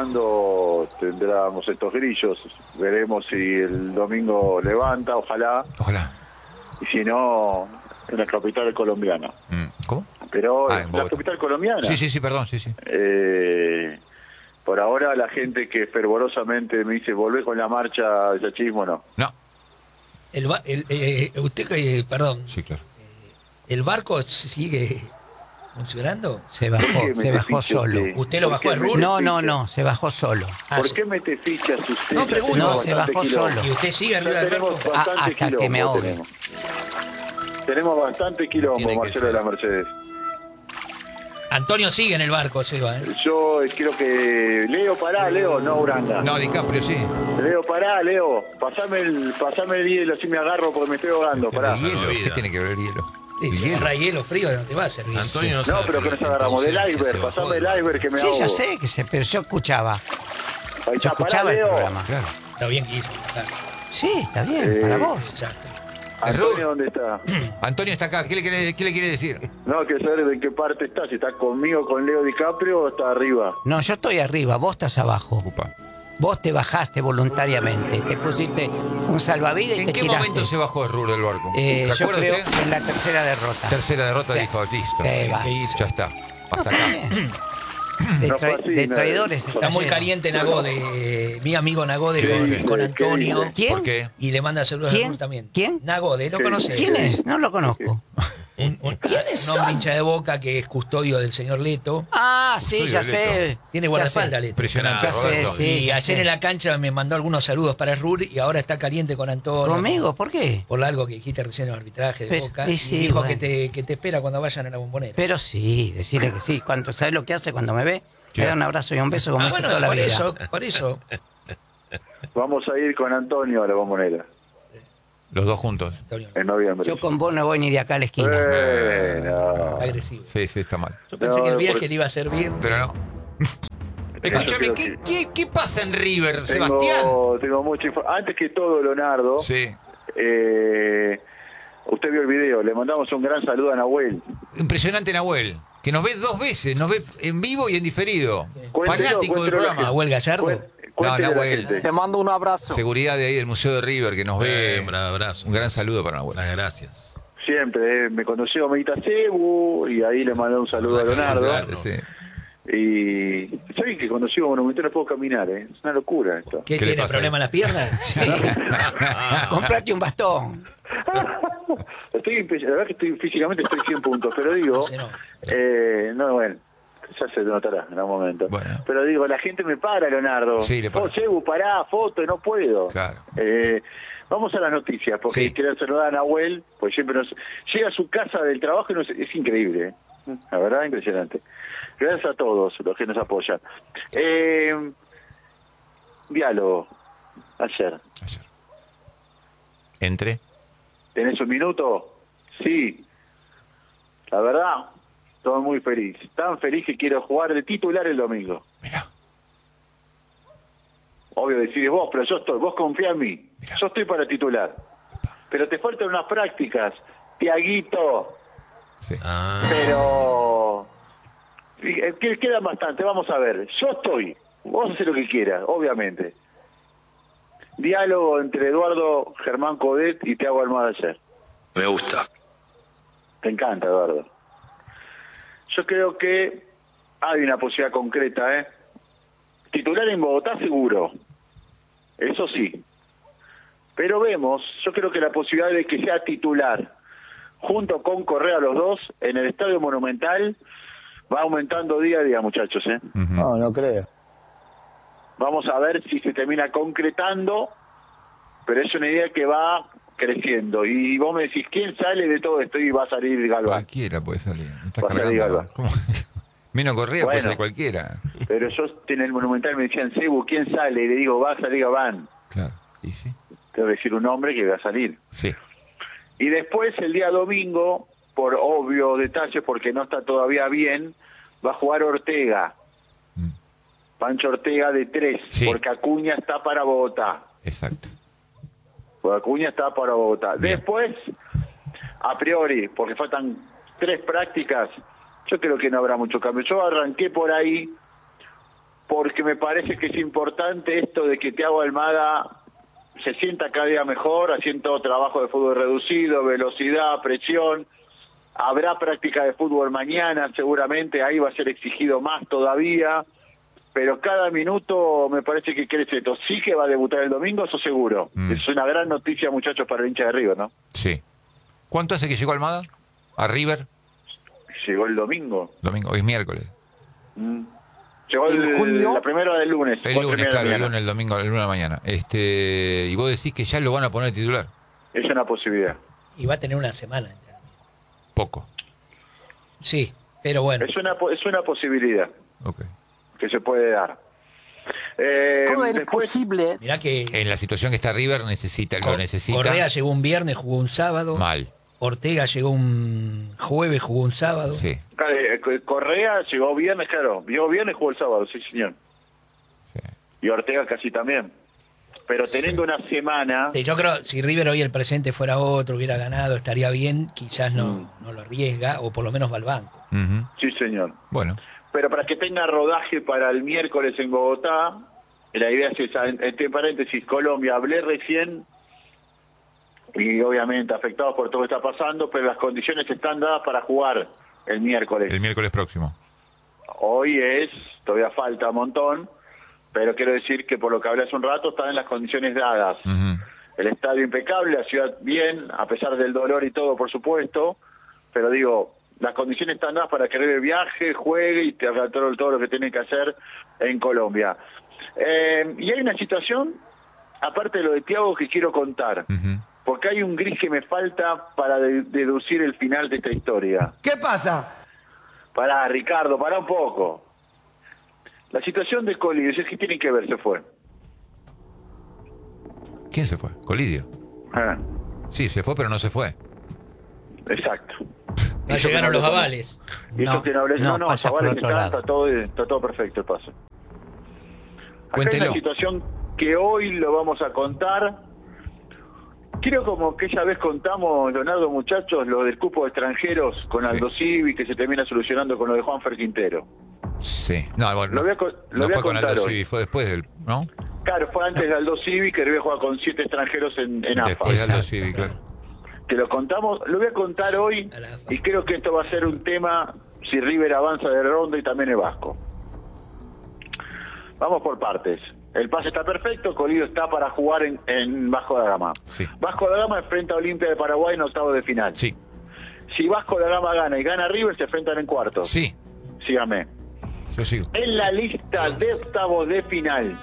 cuándo tendremos estos grillos. Veremos si el domingo levanta, ojalá. Ojalá. Y si no, en la capital colombiana. ¿Cómo? Pero en la capital colombiana. Sí, perdón, sí. Por ahora la gente que fervorosamente me dice, volvé con la marcha de yachismo, no. No. Perdón. Sí, claro. ¿El barco sigue funcionando? Se bajó solo. ¿Usted lo bajó a Rur? No, se bajó solo. ¿Por qué mete fichas usted? No, pregunto. No, se bajó solo. ¿Y usted sigue arriba del barco? Hasta que me ahogue. Tenemos bastante quilombo, Marcelo de la Mercedes. Antonio sigue en el barco, Seba, ¿eh? Yo quiero que... Leo, pará, Leo, no Uranga. No, DiCaprio, sí. Leo, pará, Leo. Pasame el hielo, así me agarro porque me estoy ahogando, pará. ¿El hielo? ¿Qué tiene que ver el hielo? Sí, si agarra hielo frío no te va a servir. Antonio No, pero que nos agarramos del iceberg. Pasame el iceberg que me ahogo. Sí, ya sé, pero yo escuchaba. Ahí Yo está, pará, escuchaba el Leo. programa. Claro. Está bien que hizo. Claro. Sí, está bien, para vos. Exacto. Antonio, ¿dónde está? Antonio está acá. ¿Qué le quiere decir? No, quiero saber de qué parte está. Si está conmigo, con Leo DiCaprio o está arriba. No, yo estoy arriba, vos estás abajo. Upa. Vos te bajaste voluntariamente, te pusiste un salvavidas y ¿En te qué tiraste. momento se bajó el Rur del barco? ¿Se Yo acuerda creo usted? en la tercera derrota. Tercera derrota, dijo, listo. Va. Ya está. Hasta acá. No fue así, De no. traidores. Está muy lleno. caliente Nagode, mi amigo Nagode Sí, con sí, Antonio. ¿qué ¿Quién? ¿Por qué? Y le manda saludos a ¿Quién? Rur también. ¿Quién? Nagode, ¿lo Sí. conoce? ¿Quién es? No lo conozco. Un hombre hincha de Boca que es custodio del señor Leto. Ah, sí, Estoy ya violento. sé. Tiene Ya guardaespaldas, sé. Leto. Impresionante, Ya sé, Roberto. sí. Y ya ayer sé. en la cancha me mandó algunos saludos para Rur y ahora está caliente con Antonio. ¿Conmigo? ¿Por qué? Por algo que dijiste recién en el arbitraje de Pero- Boca. y Y sí, dijo bueno. que te espera cuando vayan a la Bombonera. Pero sí, decirle que sí. ¿Sabes lo que hace cuando me ve? ¿Qué? Me da un abrazo y un beso como hizo bueno, toda la por vida. eso. Vamos a ir con Antonio a la Bombonera Los dos juntos. Antonio, en noviembre. Yo con vos no voy ni de acá a la esquina. No. agresivo. Sí, está mal. Yo pensé No, que el viaje porque- le iba a servir. Pero no. Escúchame, ¿qué pasa en River, Sebastián? Tengo mucha información. Antes que todo, Leonardo, Sí. usted vio el video, le mandamos un gran saludo a Nahuel. Impresionante, Nahuel. Que nos ve dos veces, nos ve en vivo y en diferido. Cuéntelo, Fanático del cuéntelo programa. Nahuel Gallardo. Cuéntele a la Nahuel. gente. Te mando un abrazo. Seguridad de ahí del Museo de River que nos ve. Un abrazo. Un gran saludo para Nahuel. Gracias. Siempre, me conoció Medita Cebu y ahí le mandé un saludo a Leonardo. Claro, sí. Y ¿saben que conoció Monumental? No puedo caminar, ¿eh? Es una locura esto. ¿Qué ¿Qué le tiene pasa problema en las piernas? Comprate un bastón. La verdad que físicamente estoy 100 puntos, pero digo, No, no, bueno, ya se notará en algún momento. Bueno. Pero digo, la gente me para, Leonardo. Sí, le para. Cebu, pará, foto, no puedo. Claro. Vamos a las noticias, porque Sí. quiero saludar a Nahuel, pues siempre llega a su casa del trabajo y es increíble, ¿eh? La verdad, impresionante. Gracias a todos los que nos apoyan. Diálogo, ayer. Entre. ¿Tenés un minuto? Sí. La verdad, estoy muy feliz. Tan feliz que quiero jugar de titular el domingo. Mirá. Obvio decís vos, pero vos confía en mí. Mirá. Yo estoy para titular. Pero te faltan unas prácticas, Tiaguito. Sí. Pero quedan bastante, vamos a ver. Yo estoy, vos haces lo que quieras, obviamente. Diálogo entre Eduardo Germán Codet y Thiago Almada ayer. Me gusta. Te encanta, Eduardo. Yo creo que hay una posibilidad concreta, ¿eh? Titular en Bogotá seguro, eso sí. Pero vemos, yo creo que la posibilidad de que sea titular junto con Correa los dos en el Estadio Monumental va aumentando día a día, muchachos, ¿eh? No, no creo. Vamos a ver si se termina concretando, pero es una idea que va creciendo. Y vos me decís, ¿quién sale de todo esto? Y va a salir Galván. Cualquiera puede salir. Me estás Va a salir cargando. Galván. ¿Cómo? Menos Correa puede Bueno. salir cualquiera. Pero yo en el Monumental me decían, Cebu, ¿quién sale? Y le digo, va a salir Galván. Claro. ¿Y sí? Tengo que decir un nombre que va a salir. Sí. Y después, el día domingo, por obvio detalles, porque no está todavía bien, va a jugar Ortega. Pancho Ortega de 3, Sí. porque Acuña está para Bogotá. Exacto. Porque Acuña está para Bogotá. Bien. Después, a priori, porque faltan 3 prácticas, yo creo que no habrá mucho cambio. Yo arranqué por ahí, porque me parece que es importante esto de que Thiago Almada se sienta cada día mejor, haciendo trabajo de fútbol reducido, velocidad, presión. Habrá práctica de fútbol mañana, seguramente, ahí va a ser exigido más todavía, pero cada minuto me parece que crece esto. Sí que va a debutar el domingo, eso seguro. Es una gran noticia, muchachos, para el hincha de River, ¿no? Sí. ¿Cuánto hace que llegó Almada a River? Llegó el domingo. Domingo, hoy es miércoles. Llegó la primera del lunes. El lunes, claro, el lunes, el domingo, el lunes de la mañana. Y vos decís que ya lo van a poner titular. Es una posibilidad. Y va a tener una semana. Poco. Sí, pero bueno. Es una posibilidad Okay. que se puede dar. Todo es Después, posible. Mirá que En la situación que está River, lo necesita. Correa llegó un viernes, jugó un sábado. Mal. Ortega llegó un jueves, jugó un sábado. Sí. Correa llegó viernes, claro. Llegó viernes, jugó el sábado, sí, señor. Sí. Y Ortega casi también. Pero teniendo una semana... Yo creo si River hoy el presente fuera otro, hubiera ganado, estaría bien. Quizás no lo arriesga, o por lo menos va al banco. Ujú. Sí, señor. Bueno. Pero para que tenga rodaje para el miércoles en Bogotá, la idea es esa. Entre paréntesis, Colombia, hablé recién, y obviamente afectados por todo lo que está pasando, pero las condiciones están dadas para jugar el miércoles. El miércoles próximo. Hoy todavía falta un montón, pero quiero decir que por lo que hablé hace un rato, están en las condiciones dadas. Ujú. El estadio impecable, la ciudad bien, a pesar del dolor y todo, por supuesto, pero digo, las condiciones están dadas para que River viaje, juegue y te haga todo lo que tiene que hacer en Colombia. Y hay una situación, aparte de lo de Thiago, que quiero contar, porque hay un gris que me falta para deducir el final de esta historia. ¿Qué pasa? Pará, Ricardo, pará un poco. La situación de Colidio, es que tiene que ver, se fue. ¿Quién se fue? Colidio. Ah, Sí, se fue, pero no se fue. exacto. No llegaron los avales. Y esto No, que no hablé, no, no, pasa por Tavares otro está, lado. está todo perfecto el paso. Acá hay Cuéntelo. una situación que hoy lo vamos a contar. Quiero como que esa vez contamos, Leonardo, muchachos, lo del cupo de extranjeros con Sí. Aldo Civi, que se termina solucionando con lo de Juanfer Quintero. Sí. No, bueno, Lo voy a no fue fue con contar Aldo hoy. Civi, fue después del... ¿No? Claro, fue antes de Aldo Civi, que River juega con 7 extranjeros en AFA. Después de Aldo Exacto, Civi, claro. Que lo contamos, lo voy a contar hoy, A la AFA. y creo que esto va a ser un tema si River avanza de ronda y también el Vasco. Vamos por partes. El pase está perfecto, Colidio está para jugar en Vasco da Gama. Sí. Vasco da Gama enfrenta a Olimpia de Paraguay en octavos de final. Sí. Si Vasco da Gama gana y gana River, se enfrentan en cuartos. Sí. Sígame. Yo sigo. En la lista de octavos de final,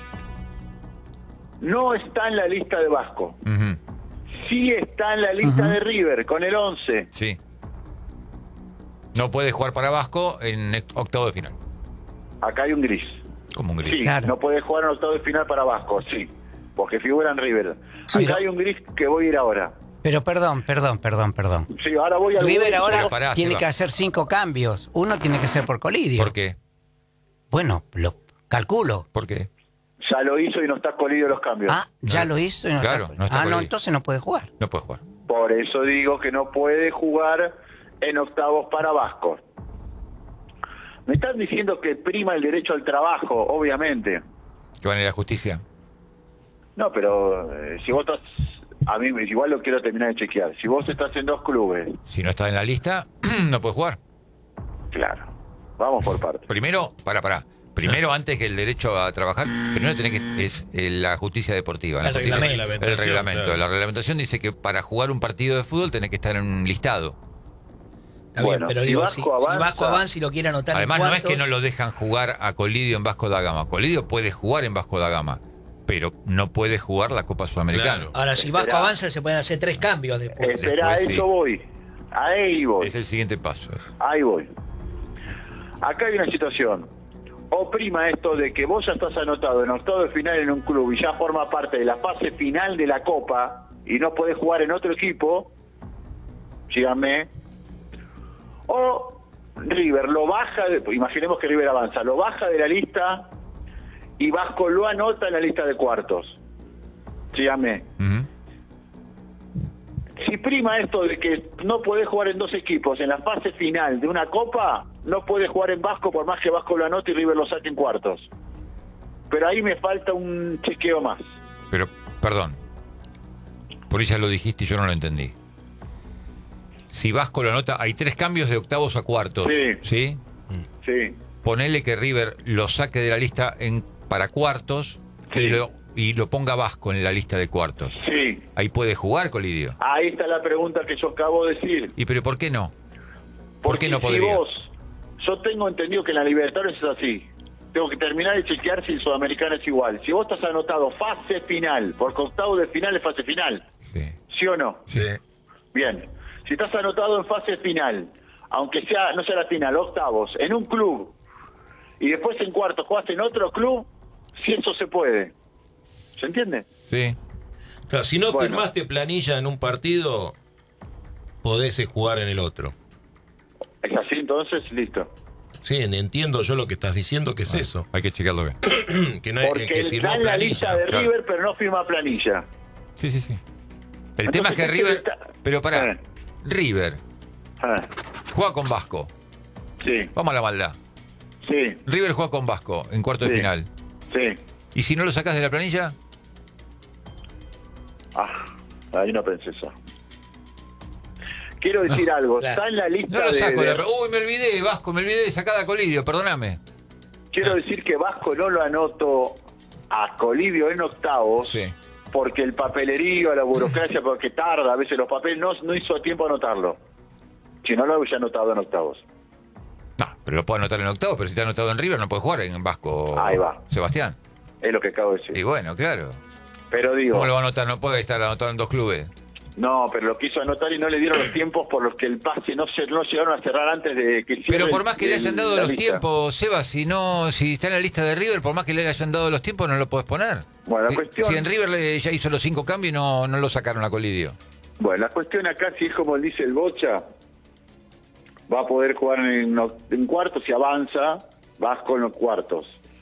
no está en la lista de Vasco. Ujú. Sí está en la lista de River, con el 11. Sí. No puede jugar para Vasco en octavo de final. Acá hay un gris. Como un gris. Sí, Claro. no puede jugar en octavo de final para Vasco, sí, porque figura en River. Sí. Acá hay un gris que voy a ir ahora. Pero perdón. Sí, ahora voy al River gol, ahora Pero pará, tiene Seba. que hacer 5 cambios. Uno tiene que ser por Colidio. ¿Por qué? Bueno, lo calculo. ¿Por qué? ya lo hizo y no está Colidio los cambios. Ah, ya lo hizo y no Claro, está. no está Ah, no, Colidio. entonces no puede jugar. No puede jugar. Por eso digo que no puede jugar en octavos para Vasco. Me están diciendo que prima el derecho al trabajo, obviamente. ¿Que van a ir a la justicia? No, pero si vos estás... A mí igual lo quiero terminar de chequear. Si vos estás en 2 clubes, Si no está en la lista, no puede jugar. claro. Vamos por partes. Primero, pará. Primero, antes que el derecho a trabajar, primero tenés que es la justicia deportiva. El la justicia- reglamento. El reglamento. Claro. La reglamentación dice que para jugar un partido de fútbol tenés que estar en un listado. Está Bueno, bien, pero si digo, Vasco si avanza- Vasco avanza y lo quiere anotar Además, en no es que cuartos, no lo dejan jugar a Colidio en Vasco da Gama. Colidio puede jugar en Vasco da Gama, pero no puede jugar la Copa Sudamericana. Claro. Ahora, si Vasco Esperá. avanza, se pueden hacer 3 cambios después. Espera, a Después sí. eso voy. Ahí voy. Es el siguiente paso. Ahí voy. Acá hay una situación. O prima esto de que vos ya estás anotado en octavo de final en un club y ya forma parte de la fase final de la Copa y no podés jugar en otro equipo, síganme. O River lo baja, imaginemos que River avanza, lo baja de la lista y Vasco lo anota en la lista de cuartos. Síganme. Ujú. si prima esto de que no podés jugar en dos equipos en la fase final de una copa, no podés jugar en Vasco por más que Vasco lo anote y River lo saque en cuartos. Pero ahí me falta un chequeo más. Pero, perdón, por ahí ya lo dijiste y yo no lo entendí. Si Vasco lo anota, hay 3 cambios de octavos a cuartos, ¿sí? Sí. Ponele que River lo saque de la lista para cuartos Sí. y lo ponga Vasco en la lista de cuartos. Sí. Ahí puede jugar, Colidio. Ahí está la pregunta que yo acabo de decir. ¿Y pero por qué no? ¿Por Porque qué no si podría? yo tengo entendido que en la Libertadores es así. Tengo que terminar de chequear si en Sudamericana es igual. Si vos estás anotado fase final, porque octavo de final es fase final. Sí. ¿Sí o no? Sí. Bien. Si estás anotado en fase final, aunque sea no sea la final, octavos, en un club, y después en cuartos jugás en otro club, si eso se puede. ¿Se entiende? Sí. Claro, si no Bueno. firmaste planilla en un partido, podés jugar en el otro. Es así, entonces, listo. Sí, entiendo yo lo que estás diciendo, que es eso. Hay que checarlo bien. Que no hay Porque que firmó está en la planilla. lista de claro. River, pero no firma planilla. Sí, sí, sí. El Entonces, tema es que ¿qué River... está? Pero pará, River Ah, juega con Vasco. sí, Vamos a la maldad. sí, River juega con Vasco en cuarto de Sí. final. sí. ¿Y si no lo sacás de la planilla? Ahí no pensé eso. Quiero decir algo. claro. Está en la lista No lo saco de... de la... Uy, me olvidé, Vasco, me olvidé de sacar a Colidio, perdóname. Quiero decir que Vasco no lo anoto a Colidio en octavos. Sí. Porque el papelerío, la burocracia, porque tarda, a veces los papeles no hizo a tiempo anotarlo. Si no lo había anotado en octavos. No, pero lo puedo anotar en octavo, pero si está anotado en River no puede jugar en Vasco. Ahí va. Sebastián. Es lo que acabo de decir. Y bueno, claro. Pero digo, ¿Cómo lo va a anotar? No puede estar anotado en 2 clubes. no, pero lo quiso anotar y no le dieron los tiempos por los que el pase no llegaron a cerrar antes de que cierre Pero por más que le hayan dado la los lista. tiempos, Seba, si está en la lista de River, por más que le hayan dado los tiempos, no lo puedes poner. Bueno, la Si- cuestión- si en River ya hizo los 5 cambios y no lo sacaron a Colidio. Bueno, la cuestión acá, si es como dice el Bocha, va a poder jugar en cuartos y avanza Vasco en los cuartos.